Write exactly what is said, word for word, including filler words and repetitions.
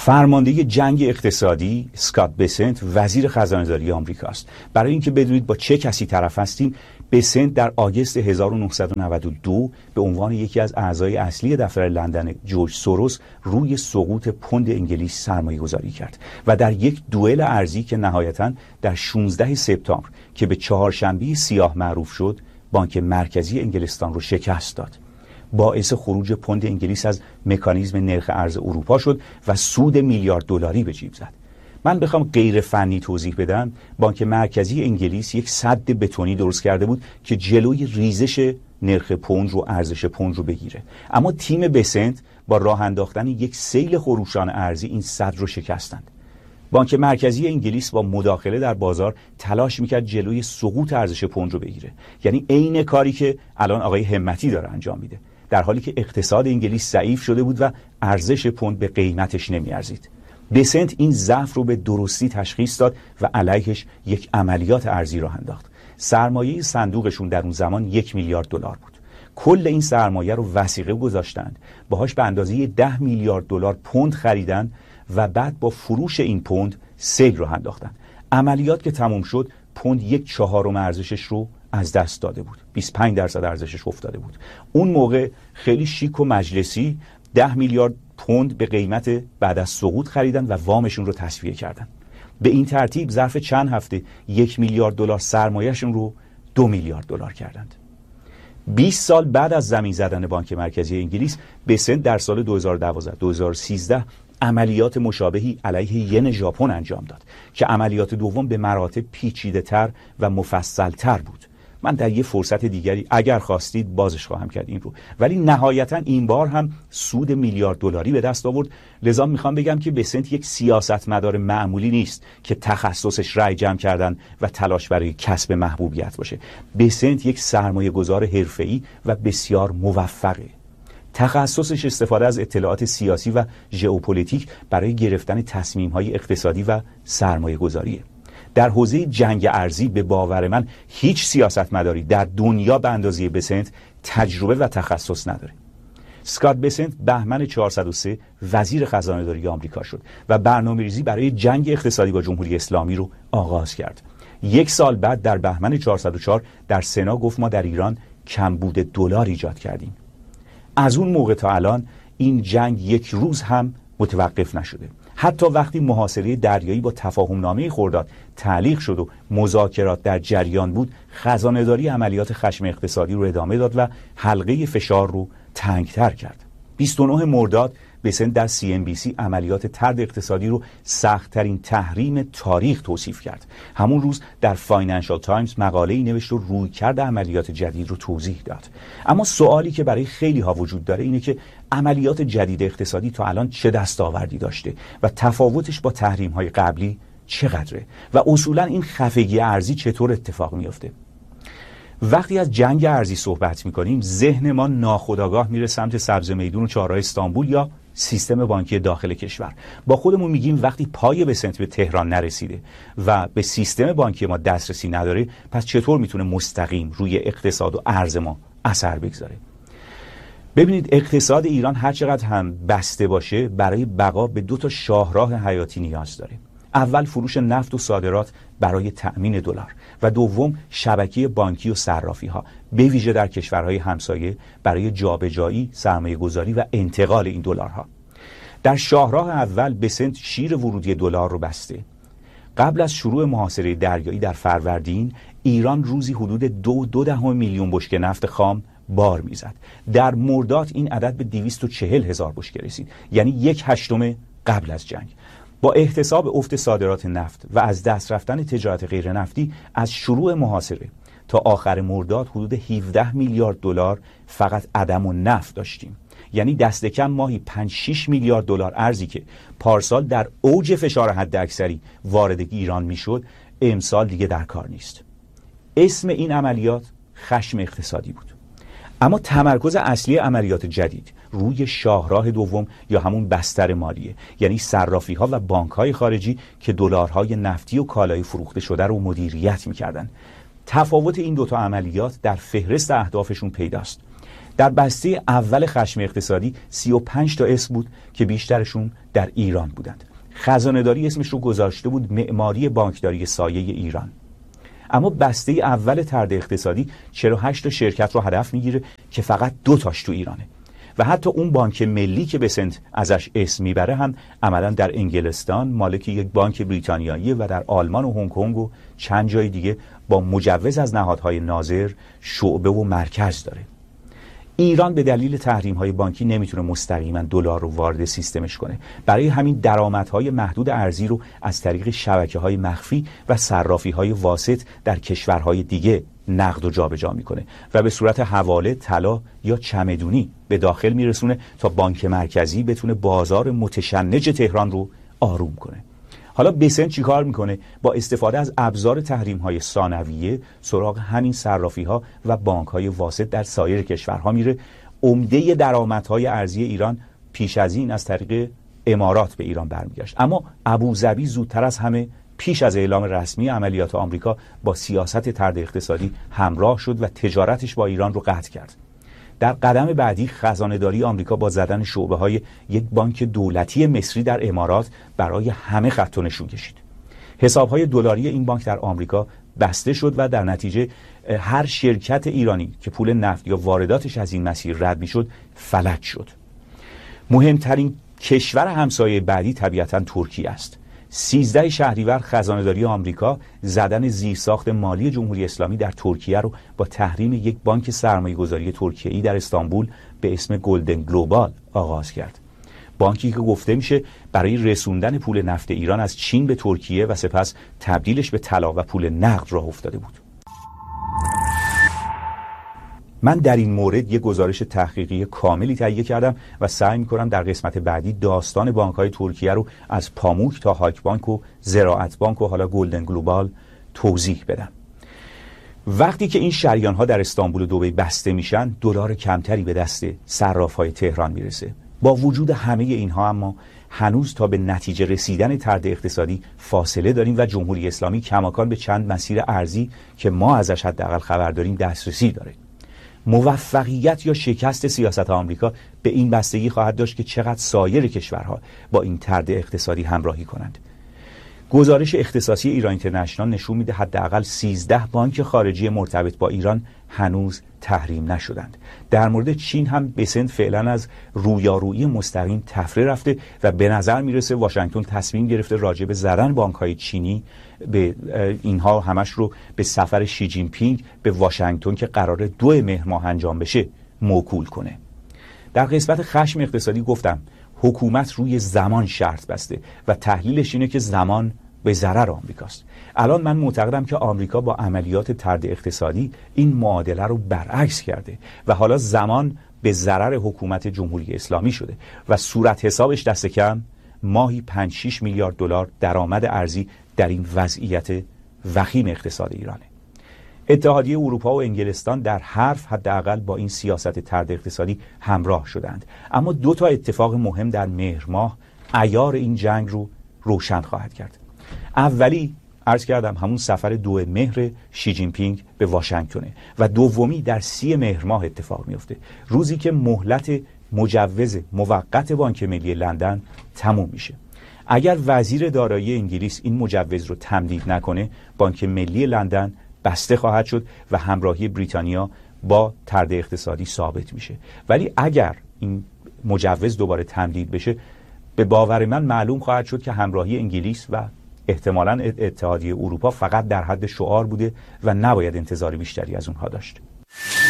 فرمانده جنگ اقتصادی اسکات بسنت وزیر خزانه‌داری آمریکاست. برای اینکه بدونید با چه کسی طرف هستیم، بسنت در آگوست هزار و نهصد و نود و دو به عنوان یکی از اعضای اصلی دفتر لندن جورج سوروس روی سقوط پوند انگلیس سرمایه گذاری کرد و در یک دوئل ارزی که نهایتاً در شانزدهم سپتامبر که به چهارشنبه سیاه معروف شد، بانک مرکزی انگلستان رو شکست داد. باعث خروج پوند انگلیس از مکانیزم نرخ ارز اروپا شد و سود میلیارد دلاری به جیب زد. من بخوام غیر فنی توضیح بدم، بانک مرکزی انگلیس یک سد بتونی درست کرده بود که جلوی ریزش نرخ پوند رو، ارزش پوند رو بگیره. اما تیم بسنت با راه انداختن یک سیل خروشان ارزی این سد رو شکستند. بانک مرکزی انگلیس با مداخله در بازار تلاش میکرد جلوی سقوط ارزش پوند رو بگیره، یعنی عین کاری که الان آقای همتی داره انجام میده، در حالی که اقتصاد انگلیس ضعیف شده بود و ارزش پوند به قیمتش نمیارزید. بسنت این ضعف رو به درستی تشخیص داد و علیهش یک عملیات ارزی راه انداخت. سرمایه صندوقشون در اون زمان یک میلیارد دلار بود. کل این سرمایه رو وثیقه گذاشتند، باهاش به اندازه ده میلیارد دلار پوند خریدن و بعد با فروش این پوند سیل رو انداختن. عملیات که تموم شد، پوند یک چهارم ارزشش رو از دست داده بود. بیست و پنج درصد ارزشش افتاده بود. اون موقع خیلی شیک و مجلسی ده میلیارد پوند به قیمت بعد از سقوط خریدن و وامشون رو تسویه کردن. به این ترتیب ظرف چند هفته یک میلیارد دلار سرمایه‌شون رو دو میلیارد دلار کردند. بیست سال بعد از زمین زدن بانک مرکزی انگلیس، بسنت در سال دو هزار و دوازده دو هزار و سیزده عملیات مشابهی علیه ین ژاپن انجام داد که عملیات دوم به مراتب پیچیده‌تر و مفصل‌تر بود. من در یه فرصت دیگری اگر خواستید بازش خواهم کرد این رو، ولی نهایتا این بار هم سود میلیارد دلاری به دست آورد. لذا میخوام بگم که بسنت یک سیاستمدار معمولی نیست که تخصصش رأی جمع کردن و تلاش برای کسب محبوبیت باشه. بسنت یک سرمایه گذار حرفه‌ای و بسیار موفقه. تخصصش استفاده از اطلاعات سیاسی و ژئوپلیتیک برای گرفتن تصمیم‌های اقتصادی و سرمایه گذاریه. در حوزه جنگ ارزی به باور من هیچ سیاستمداری در دنیا به اندازه بسنت تجربه و تخصص نداره. اسکات بسنت بهمن چهارصد و سه وزیر خزانه‌داری آمریکا شد و برنامه‌ریزی برای جنگ اقتصادی با جمهوری اسلامی رو آغاز کرد. یک سال بعد در بهمن چهارصد و چهار در سنا گفت ما در ایران کمبود دلار ایجاد کردیم. از اون موقع تا الان این جنگ یک روز هم متوقف نشده. حتی وقتی محاصره دریایی با تفاهمنامه خرداد تعلیق شد و مذاکرات در جریان بود، خزانه‌داری عملیات خشم اقتصادی رو ادامه داد و حلقه فشار رو تنگتر کرد. بیست و نهم مرداد بسنت در سی ام بی سی عملیات طرد اقتصادی رو سخت‌ترین تحریم تاریخ توصیف کرد. همون روز در فاینانشال تایمز مقاله‌ای نوشت و رویکرد عملیات جدید رو توضیح داد. اما سوالی که برای خیلی ها وجود داره اینه که عملیات جدید اقتصادی تا الان چه دستاوردی داشته و تفاوتش با تحریم‌های قبلی چقدره و اصولاً این خفگی ارزی چطور اتفاق میفته. وقتی از جنگ ارزی صحبت میکنیم، ذهن ما ناخودآگاه میره سمت سبز میدون و چهارراه استانبول یا سیستم بانکی داخل کشور. با خودمون میگیم وقتی پای بسنت به تهران نرسیده و به سیستم بانکی ما دسترسی نداره، پس چطور میتونه مستقیم روی اقتصاد و ارز ما اثر بگذاره؟ ببینید، اقتصاد ایران هر چقدر هم بسته باشه، برای بقا به دو تا شاهراه حیاتی نیاز داره. اول فروش نفت و صادرات برای تأمین دلار و دوم شبکه بانکی و صرافی ها، به ویژه در کشورهای همسایه، برای جابجایی، سرمایه گذاری و انتقال این دلارها. در شاهراه اول بسنت شیر ورودی دلار رو بسته. قبل از شروع محاصره دریایی در فروردین، ایران روزی حدود دو دو دهم میلیون بشکه نفت خام بار میزد. در مرداد این عدد به دویست و چهل هزار بشکه رسید، یعنی یک هشتم قبل از جنگ. با احتساب افت صادرات نفت و از دست رفتن تجارت غیر نفتی، از شروع محاصره تا آخر مرداد حدود هفده میلیارد دلار فقط عدم و نفت داشتیم. یعنی دست کم ماهی پنج شش میلیارد دلار ارزی که پارسال در اوج فشار حداکثری وارد ایران میشد، امسال دیگه در کار نیست. اسم این عملیات خشم اقتصادی بود. اما تمرکز اصلی عملیات جدید روی شاهراه دوم یا همون بستر مالیه، یعنی صرافی ها و بانک های خارجی که دلارهای نفتی و کالای فروخته شده رو مدیریت میکردن. تفاوت این دوتا عملیات در فهرست اهدافشون پیداست. در بسته اول خشم اقتصادی سی و پنج تا اسم بود که بیشترشون در ایران بودند. خزانه‌داری اسمش رو گذاشته بود معماری بانکداری سایه ایران. اما بسته اول طرد اقتصادی چهل و هشت تا شرکت رو هدف میگیره که فقط دو تاش تو ایرانه و حتی اون بانک ملی که بسنت ازش اسم میبره هم عملا در انگلستان مالک یک بانک بریتانیاییه و در آلمان و هنگ کنگ و چند جای دیگه با مجوز از نهادهای ناظر شعبه و مرکز داره. ایران به دلیل تحریم‌های بانکی نمیتونه مستقیما دلار رو وارد سیستمش کنه. برای همین درآمدهای محدود ارزی رو از طریق شبکه‌های مخفی و صرافی‌های واسط در کشورهای دیگه نقد و جابجا میکنه و به صورت حواله، طلا یا چمدونی به داخل میرسونه تا بانک مرکزی بتونه بازار متشنج تهران رو آروم کنه. حالا بسنت چی کار میکنه؟ با استفاده از ابزار تحریم‌های ثانویه سراغ همین صرافی‌ها و بانک‌های واسط در سایر کشورها میره. عمده درآمدهای ارزی ایران پیش از این از طریق امارات به ایران برمیگشت، اما ابوظبی زودتر از همه پیش از اعلام رسمی عملیات آمریکا با سیاست طرد اقتصادی همراه شد و تجارتش با ایران رو قطع کرد. در قدم بعدی خزانه‌داری آمریکا با زدن شعبه‌های یک بانک دولتی مصری در امارات برای همه خط و نشون کشید. حساب‌های دلاری این بانک در آمریکا بسته شد و در نتیجه هر شرکت ایرانی که پول نفت یا وارداتش از این مسیر رد می‌شد فلج شد. مهمترین کشور همسایه بعدی طبیعتاً ترکیه است. سیزده شهریور خزانه‌داری آمریکا زدن زیرساخت مالی جمهوری اسلامی در ترکیه رو با تحریم یک بانک سرمایه‌گذاری ترکیه‌ای در استانبول به اسم گلدن گلوبال آغاز کرد. بانکی که گفته میشه برای رسوندن پول نفت ایران از چین به ترکیه و سپس تبدیلش به طلا و پول نقد راه افتاده بود. من در این مورد یک گزارش تحقیقی کاملی تهیه کردم و سعی می‌کنم در قسمت بعدی داستان بانک‌های ترکیه رو از پاموک تا هاک بانک و زراعت بانک و حالا گلدن گلوبال توضیح بدم. وقتی که این شریان‌ها در استانبول و دبی بسته میشن، دلار کمتری به دست صراف‌های تهران میرسه. با وجود همه اینها اما هنوز تا به نتیجه رسیدن طرد اقتصادی فاصله داریم و جمهوری اسلامی کماکان به چند مسیر ارزی که ما ازش حداقل خبر داریم دسترسی داره. موفقیت یا شکست سیاست آمریکا به این بستگی خواهد داشت که چقدر سایر کشورها با این طرد اقتصادی همراهی کنند. گزارش اختصاصی ایران اینترنشنال نشون میده حداقل سیزده بانک خارجی مرتبط با ایران هنوز تحریم نشدند. در مورد چین هم بسنت فعلا از رویارویی مستقیم تفره رفته و به نظر میرسه واشنگتن تصمیم گرفته راجع به زدن بانک‌های چینی به اینها همش رو به سفر شی جین پینگ به واشنگتن که قراره دو مهر ماه انجام بشه موکول کنه. در قسمت خشم اقتصادی گفتم حکومت روی زمان شرط بسته و تحلیلش اینه که زمان به ضرر آمریکاست. الان من معتقدم که آمریکا با عملیات طرد اقتصادی این معادله رو برعکس کرده و حالا زمان به ضرر حکومت جمهوری اسلامی شده و صورت حسابش دست کم ماهی پنج شش میلیارد دلار درآمد ارزی در این وضعیت وخیم اقتصاد ایرانه. اتحادیه اروپا و انگلستان در حرف حداقل با این سیاست طرد اقتصادی همراه شدند، اما دو تا اتفاق مهم در مهر ماه عیار این جنگ رو روشن خواهد کرد. اولی عرض کردم همون سفر دو مهر شی جین پینگ به واشنگتنه و دومی در سی مهر ماه اتفاق میفته، روزی که مهلت مجوز موقت بانک ملی لندن تموم میشه. اگر وزیر دارایی انگلیس این مجوز رو تمدید نکنه، بانک ملی لندن بسته خواهد شد و همراهی بریتانیا با طرد اقتصادی ثابت میشه. ولی اگر این مجوز دوباره تمدید بشه، به باور من معلوم خواهد شد که همراهی انگلیس و احتمالاً اتحادیه اروپا فقط در حد شعار بوده و نباید انتظار بیشتری از اونها داشت.